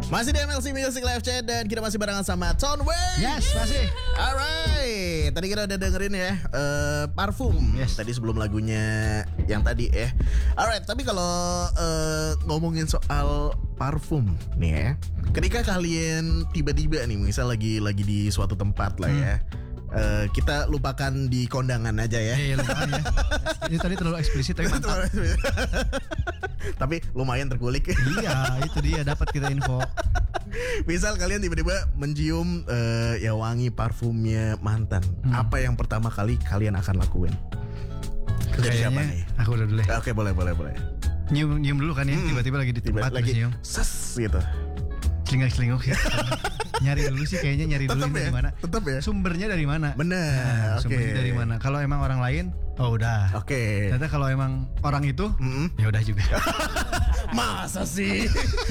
Masih di MLC Music Live Chat dan kita masih barengan sama Tonway. Yes, masih. Alright, tadi kita udah dengerin ya Parfum. Yes. Tadi sebelum lagunya yang tadi ya. Alright, tapi kalau ngomongin soal parfum nih ya, ketika kalian tiba-tiba nih, misal lagi di suatu tempat lah ya, kita lupakan di kondangan aja ya. Iya, lupakan ya. Ini tadi terlalu eksplisit tapi mantap. Tapi lumayan terkulik. Iya, itu dia dapat kita info. Misal kalian tiba-tiba mencium ya wangi parfumnya mantan, apa yang pertama kali kalian akan lakuin? Dari siapa nih? Aku udah dulu ya. Oke, boleh. Nyium dulu kan ya, tiba-tiba lagi di tempat lagi nyium. ses gitu. Celingak-celinguk ya. Nyari dulu sih kayaknya Tetep dulu ya? dari mana. Tetep ya? Sumbernya dari mana? Bener. Oke. Sumbernya dari mana? Kalau emang orang lain, oh udah. Oke. Ternyata kalau emang orang itu, ya udah juga. Masa sih?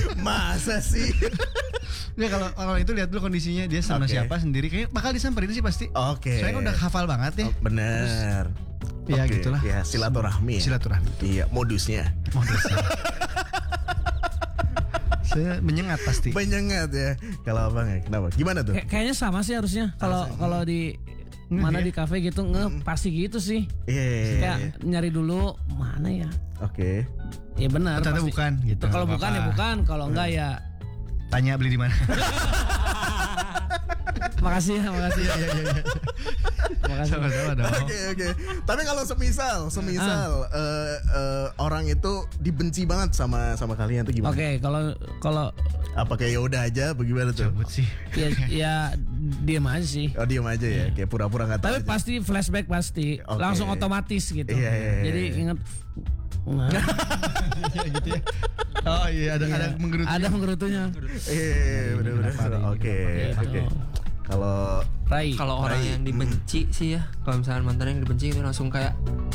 Ya kalau orang itu lihat dulu kondisinya dia sama Oke. siapa sendiri, kayaknya bakal disamperin sih pasti. Oke. Soalnya kan udah hafal banget ya. Oh, bener. Ya Oke. gitulah. Ya silaturahmi. Silaturahmi. Iya, modusnya. Saya menyengat pasti. Menyengat ya. Kalau abang ya, kenapa? Gimana tuh? Kayaknya sama sih harusnya. Kalau di mana di kafe gitu pasti gitu sih. Iya. Kayak nyari dulu mana ya. Oke. Ya benar. Ternyata pasti. bukan gitu. Kalau Nggak bukan ya apa-apa. bukan. Kalau enggak ya. Tanya beli di mana. Makasih. Iya. Makasih. Sama-sama dong. Oke. Tapi kalau semisal orang itu dibenci banget sama kalian tuh gimana? Oke, kalau Apa kayak ya udah aja bagaimana tuh? Cabut sih. ya diem aja sih. Oh, diem aja ya, kayak pura-pura nggak tahu. Tapi aja. pasti flashback pasti. Oke. Langsung otomatis gitu. Iya. Jadi inget. Nah, Gitu ya. Oh iya ada menggerutu. ada menggerutunya. Bener-bener. Oke. Kalau Rai. Kalau orang yang dibenci sih ya, kalau misalnya mantan yang dibenci itu langsung kayak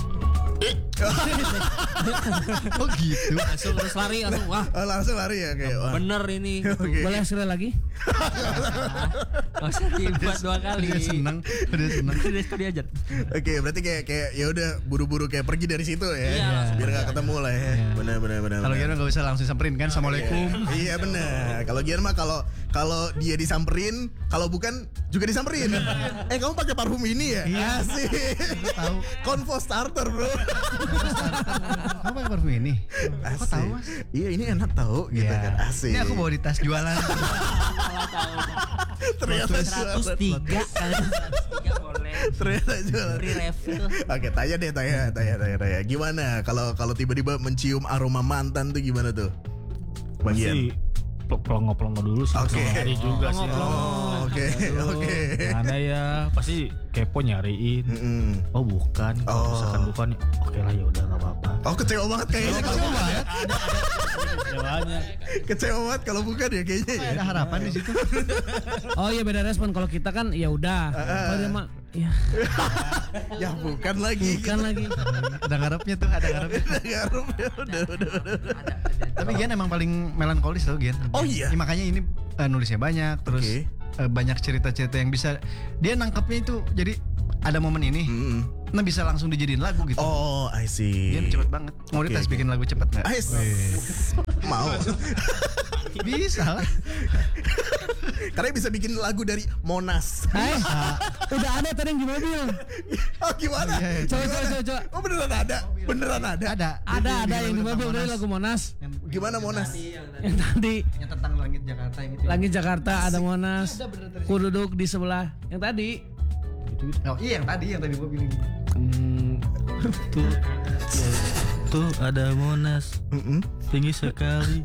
Oh gitu. langsung terus lari langsung wah langsung lari ya kayak wah. bener ini. Oke. Boleh sekali lagi? Gak usah dibuat dua kali. Dia seneng. Dia diajar. Oke, berarti kayak ya udah buru-buru kayak pergi dari situ ya. Iya, langsung Biar nggak ketemu lah ya. Benar. Kalau Gian nggak usah langsung samperin kan. Assalamualaikum. Iya benar. Kalau Gian mah kalau dia disamperin, kalau bukan juga disamperin. Kamu pakai parfum ini ya? Iya. Asik. Tahu. Convo starter, bro. Kamu pakai parfum ini? Kok tahu mas? Iya, ini enak tahu gitu Iya. kan. Asik. Ini aku bawa di tas jualan. Ternyata jualan. 103 boleh. Ternyata jualan. Free refill. Oke, tanya. Gimana kalau tiba-tiba mencium aroma mantan tuh gimana tuh? Bang Gian? Masih pelongo-pelongo dulu sih. Oke. Hari juga sih. Oh, oke. Mana ya pasti kepo nyariin. Oh bukan. Kalau misalkan bukan, oke lah ya udah nggak apa-apa. Oh, kecewa banget kayaknya kalau bukan. Jawabannya. Kecewa banget kalau bukan ya kayaknya ya. Ada harapan di situ. Oh iya beda respon. Kalau kita kan ya udah. Kalau dia mah ya Ya bukan lagi. bukan lagi. Ada ngarepnya tuh, ada ngarepnya. Garum ya udah. Tapi Gian emang paling melankolis tau Gian. Oh iya? Ya, makanya ini nulisnya banyak. Terus Oke. banyak cerita-cerita yang bisa dia nangkepnya itu. Jadi ada momen ini, nah bisa langsung dijadiin lagu gitu. Oh, I see. Gian cepet banget. Mau Oke, dites oke. bikin lagu cepet nggak? Mau. Bisa lah. Karena bisa bikin lagu dari Monas. Udah ada tadi yang di mobil. Oh, gimana? Iya. Coba. Oh, beneran ada. Ada yang di mobil dari lagu Monas. Gimana Monas? Yang tadi Yang tentang langit Jakarta yang itu. Langit Jakarta ada Monas. Ku duduk di sebelah yang tadi. Oh iya yang tadi gua bilang. Tuh ada Monas. Tinggi sekali.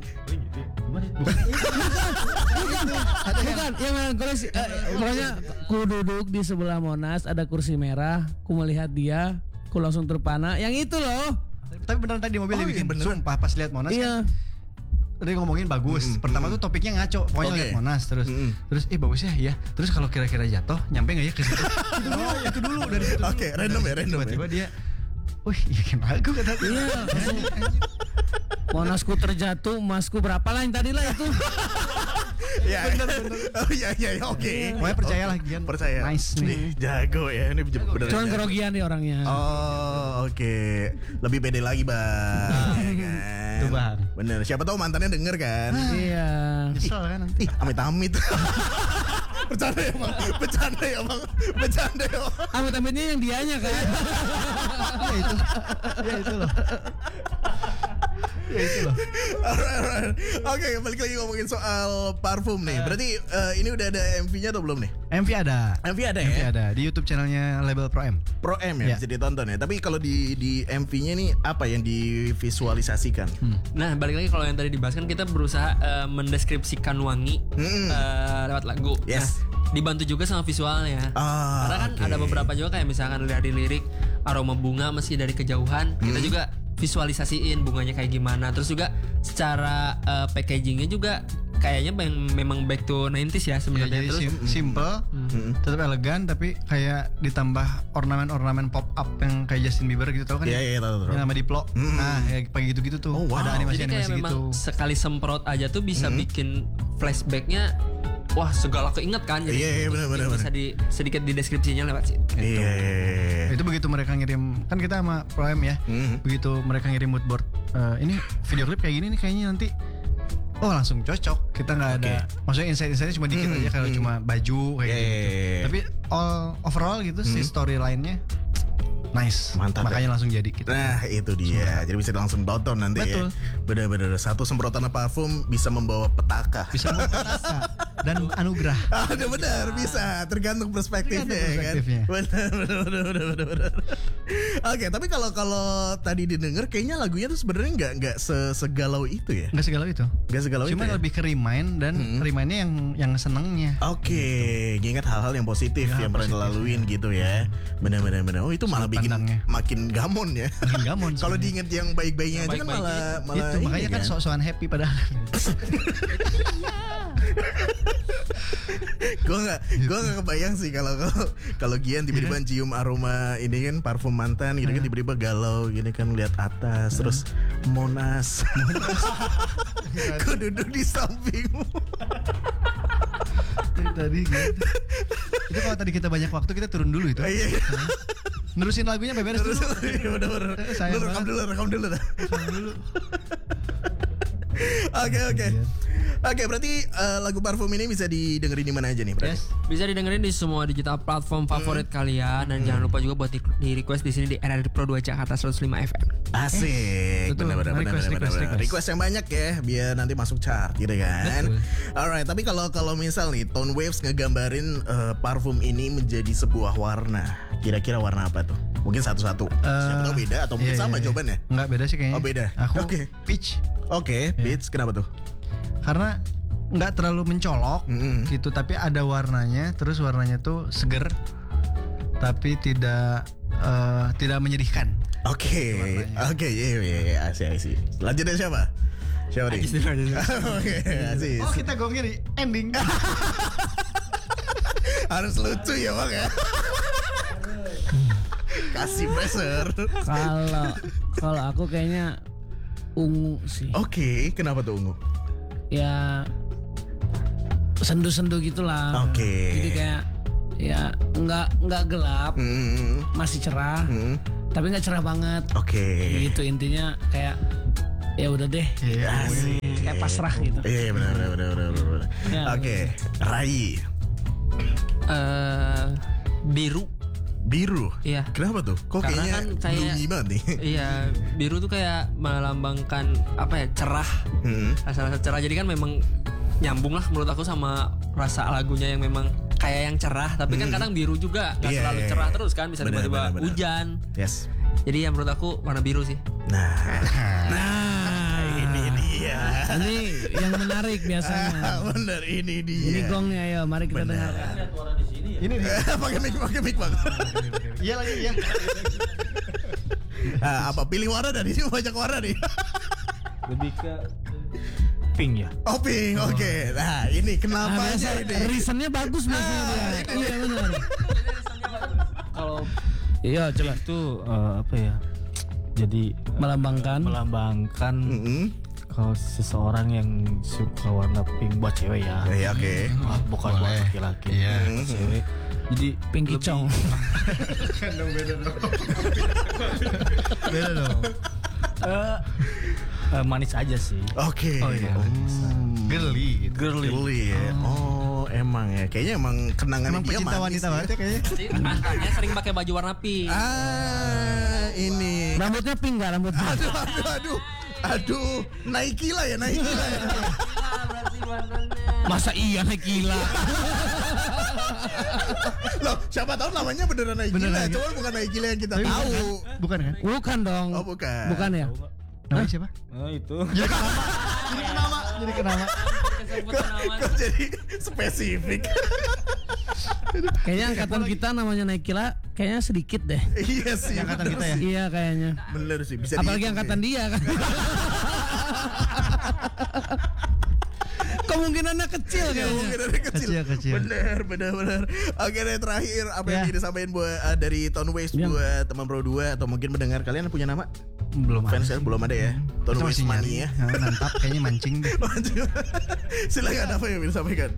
Bukan yang melankolis. Pokoknya ku duduk di sebelah Monas ada kursi merah. Ku melihat dia. Ku langsung terpana. Yang itu loh. Tapi beneran tadi di mobil Oh, dia iya, bikin. beneran. Sumpah pas lihat Monas Iya. kan. Dia ngomongin bagus. Pertama tuh topiknya ngaco. Pokoknya Oke. lihat Monas terus. Terus bagus ya. Terus kalau kira-kira jatuh nyampe nggak ya ke situ? Itu dulu dari situ. Oke, random ya. Tiba-tiba dia wih, bikin lagu kata dia. Iya. Monasku terjatuh, emasku berapa lah yang tadi lah itu. Ya, oh iya, oke. Pokoknya percayalah Gian. Percaya. Nice nih. Nih, jago ya, ini bener. Cuman jago. kerogian nih orangnya. Oh, oke. Lebih pede lagi, Bang. Ya kan? Gitu, Bang. Bener. Siapa tahu mantannya denger kan. Iya. Nyesel kan nanti. Ih, amit-amit. Bercanda ya bang. Amit-amitnya yang dianya kan. Ya itu loh. Alright. Oke, balik lagi ngomongin soal parfum nih. Berarti ini udah ada MV-nya atau belum nih? MV ada. MV ada MV ya? ada di YouTube channelnya Label Pro M. Pro M ya, Ya. bisa ditonton ya. Tapi kalau di MV-nya nih apa yang divisualisasikan? Nah, balik lagi kalau yang tadi dibahas kan kita berusaha mendeskripsikan wangi lewat lagu. Yes. Nah, dibantu juga sama visualnya. Karena kan oke. ada beberapa juga kayak misalkan lihat di lirik aroma bunga meski dari kejauhan, kita juga visualisasiin bunganya kayak gimana. Terus juga secara packagingnya juga kayaknya memang back to 90s ya Ya, sebenarnya. jadi Terus simple, tetap elegan, tapi kayak ditambah ornamen-ornamen pop up yang kayak Justin Bieber gitu, tau kan? Iya, tahu. Yang nama Diplo. Nah, kayak kayak gitu-gitu tuh. Oh, wow. Ada jadi kayak animasi-animasi memang gitu. sekali semprot aja tuh bisa bikin flashbacknya. Wah, segala keinget kan. Jadi Iya, benar. bisa sedikit di deskripsinya lewat sih. Iya. Itu begitu mereka ngirim, kan kita sama Pro M ya. Begitu mereka ngirim mood board, ini video klip kayak gini nih kayaknya nanti. Oh, langsung cocok. Kita nggak ada, maksudnya insight-insightnya cuma dikit aja, kalau cuma baju kayak gitu. Tapi overall gitu si storyline-nya nice. Mantap, Makanya langsung jadi gitu. Nah itu dia. Jadi bisa langsung tonton nanti Betul. ya. Bener-bener satu semprotan parfum bisa membawa petaka. Bisa memperkasa dan anugerah. Ada benar bisa tergantung perspektifnya, Tergantung perspektifnya. kan. Benar. Oke, tapi kalau tadi didengar kayaknya lagunya tuh sebenarnya nggak segalau itu ya. Nggak segalau itu. Nggak segalau Cuma itu. Ya? lebih ke remind dan remind-nya yang senengnya. Oke, ngingat hal-hal yang positif Ya, yang pernah positif, dilaluin gitu ya. Benar. Oh itu malah bikin pandangnya. makin gamon ya. Makin gamon Kalau sebenarnya. diinget yang baik-baiknya aja kan baik-baiknya. malah Itu ini makanya kan sok-sokan happy padahal. gue nggak kebayang sih kalau Gian tiba-tiba cium aroma ini kan parfum mantan gitu kan, tiba-tiba galau gini kan lihat atas terus Monas. Gue duduk di sampingmu. Tadi gitu. Itu kalau tadi kita banyak waktu, kita turun dulu itu. Iya. Nerusin lagunya beres dulu. Bener. Sayang Lu rekam dulu. Oke, berarti lagu parfum ini bisa didengerin di mana aja nih, berarti? Yes. Bisa didengerin di semua digital platform favorit kalian, dan jangan lupa juga buat di request di sini di RRI Pro 2 Jakarta 105 FM. Asik, Betul. benar. Request. Request yang banyak ya, biar nanti masuk chart gitu kan. Alright, tapi kalau misal nih Tone Waves ngegambarin parfum ini menjadi sebuah warna, kira-kira warna apa tuh? Mungkin satu-satu. Siapa tahu beda atau mungkin sama jawabannya? Enggak, beda sih kayaknya. Oh, beda. Aku Oke. peach. Oke, Beats, kenapa tuh? Karena nggak terlalu mencolok gitu, tapi ada warnanya. Terus warnanya tuh seger, tapi tidak menyedihkan. Oke, iya, asik. Lanjutnya siapa? Siapa nih? Oke, Aziz. Oh, kita gongnya di ending. Harus lucu ya bang ya. Kasih pressure. Kalau aku kayaknya ungu sih. Oke, kenapa tuh ungu? Ya sendu-sendu gitulah. Oke. Jadi kayak ya nggak gelap, masih cerah, tapi nggak cerah banget. Oke. Gitu intinya kayak ya udah deh. Iya sih. Kayak pasrah gitu. Iya benar. Ya, Oke, Rai. Biru. Iya. Kenapa tuh? Kok Karena kayaknya kan kayak- gloomy banget nih? Iya, biru tuh kayak melambangkan apa ya, cerah. Rasa-rasa cerah. Jadi kan memang nyambung lah menurut aku sama rasa lagunya yang memang kayak yang cerah. Tapi kan kadang biru juga nggak Iya, selalu iya, cerah iya. terus kan, bisa Benar, tiba-tiba benar. hujan. Yes. Jadi ya menurut aku warna biru sih. Nah, ini dia. Ini yang menarik biasanya. Bener, ini dia. Ini gongnya, ayo mari kita dengarkan. Ini dia. pakai mic bang. Iya lagi ya. Apa pilih warna dari sini banyak warna nih. Lebih ke pink ya. Oh pink, oke. Nah ini kenapa aja ini? Reasonnya bagus biasanya dia. Iya benar. Kalau Iya coba. itu apa ya? Jadi Melambangkan. kalau seseorang yang suka warna pink buat cewek ya. Iya oke. Bukan buat Boleh. laki-laki. Iya. Buat cewek. Jadi Pink lebih- Kicong. Beda dong. Manis aja sih. Oke. Oh iya. Girly gitu. Girly ya. Oh, emang ya. Kayaknya emang kenangan Emang dia pecinta manis wanita ya. banget ya kayaknya. Mantannya sering pakai baju warna pink. Ini. Rambutnya pink gak rambutnya? Aduh, Nike lah ya. Masa iya naik gila? Loh, siapa tahu namanya beneran Nike lah. Nike. Cuman bukan Nike yang kita Tapi tahu. Bukan kan? Bukan dong. Oh, bukan. Bukan ya? Namanya siapa? Oh itu. Jadi kenapa? Kok jadi spesifik? Kayaknya angkatan kita namanya naik gila kayaknya sedikit deh. Iya sih. Angkatan kita ya? Iya kayaknya. Bener sih, bisa Apalagi dihitung angkatan sih. dia kan. Kemungkinannya kecil kayaknya. Kemungkinannya kecil. Kecil. Bener. Oke deh, terakhir apa yang Ya. ingin disampaikan buat dari Tone Waste Ya. buat teman Pro 2 atau mungkin mendengar kalian punya nama? Belum ada. Fans belum ada ya. Tone Kita Waste masih nyari. Money ya. Mantap kayaknya mancing deh. Silakan apa yang ingin disampaikan?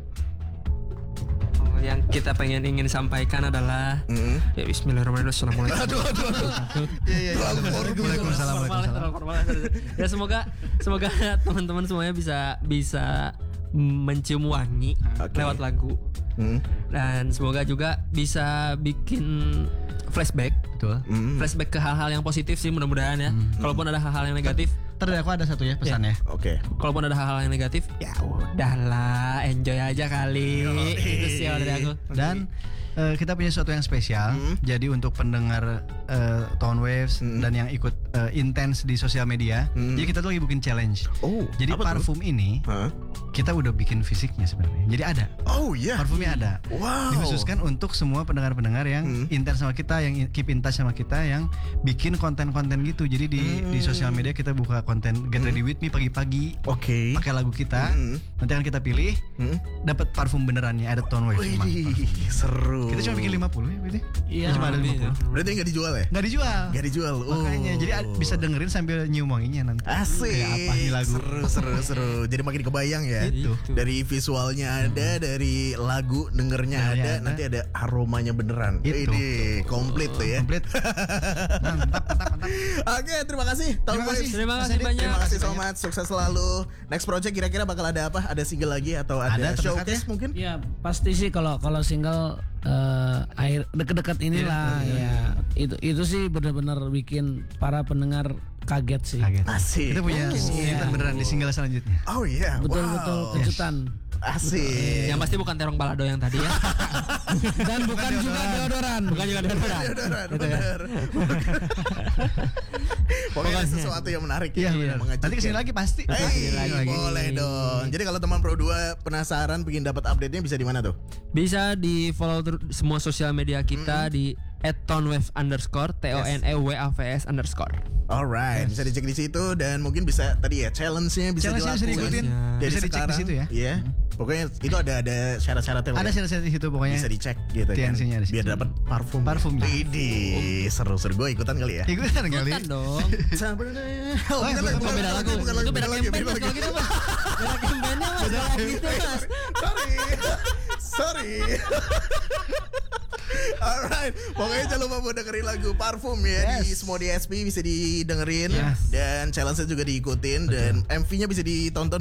Yang kita ingin sampaikan adalah ya Bismillahirrahmanirrahim. Assalamualaikum. Aduh. Iya. Waalaikumsalam. Ya semoga teman-teman semuanya bisa mencium wangi Oke. lewat lagu, dan semoga juga bisa bikin flashback Betul. flashback ke hal-hal yang positif sih, mudah-mudahan ya. Kalaupun ada hal-hal yang negatif, Ntar aku ada satu ya pesannya. Oke. kalaupun ada hal-hal yang negatif, ya udahlah, enjoy aja kali. Itu sih kalau dari aku. Dan kita punya sesuatu yang spesial. Jadi untuk pendengar Tone Waves dan yang ikut intens di sosial media, jadi kita tuh lagi bikin challenge. Oh, Jadi apa tuh? parfum ini Hah? kita udah bikin fisiknya sebenarnya. Jadi ada. Oh iya. Parfumnya ada. Wow. Dikhususkan untuk semua pendengar-pendengar yang intens sama kita, yang keep in touch sama kita, yang bikin konten-konten gitu. Jadi di sosial media kita buka konten Get Ready With Me pagi-pagi, Oke. pakai lagu kita. Nanti akan kita pilih, dapat parfum benerannya, ada Tone Waves. Wih, seru. Kita cuma bikin 50 ya berarti? Iya. Cuma ada 50. Berarti nggak dijual ya? Nggak dijual. Nggak dijual. Makanya jadi bisa dengerin sambil nyium wanginya nanti. Asik. Kayak apa nih lagu? Seru. Jadi makin kebayang ya. Itu. Dari visualnya ada, dari lagu dengernya Dengernya ada, ada. nanti ada aromanya beneran. Itu. Ini komplit tuh ya. Komplit. Mantap. Oke, terima kasih. Tone Terima kasih. Waves. Terima Mas kasih Adit, banyak. Terima kasih so much. Sukses selalu. Next project kira-kira bakal ada apa? Ada single lagi atau ada Ada, terdekat showcase ya. mungkin? Ya pasti sih kalau single akhir deket-deket inilah ya itu sih benar-benar bikin para pendengar kaget sih. Kaget. Asik. Kita punya kejutan beneran di single selanjutnya. Oh iya. Betul-betul Wow. kejutan. Asik. Yang pasti bukan terong balado yang tadi ya. Dan bukan juga deodoran. Bukan juga deodoran. Bener. Pokoknya sesuatu yang menarik Iya ya, benar. mengejutkan. Nanti kesini lagi pasti. Hey, boleh dong. Jadi kalau teman Pro 2 penasaran pengen dapat update-nya bisa di mana tuh? Bisa di follow semua sosial media kita di @tonewave_, TONEWAVS_. Alright, bisa dicek di situ dan mungkin bisa tadi ya challenge-nya bisa Challenge-nya bisa dilakukan. diikutin. Dari Bisa dicek di sekarang, situ ya. Iya. Pokoknya itu ada syarat-syaratnya. Ada ya. syarat-syarat di situ pokoknya. Bisa dicek gitu kan. TNC-nya ada di Biar situ. dapat parfum. Parfumnya. Widih, seru-seru, gue ikutan kali ya. Ikutan kali. Kan dong. Oh, bukan Beda lagu. Itu beda campaign mas kalau gitu mas. Beda campaignnya mas. Kalau gitu mas. Sorry. Alright, pokoknya jangan lupa buat dengerin lagu Parfum ya di semua DSP bisa didengerin dan challenge-nya juga diikutin dan MV-nya bisa ditonton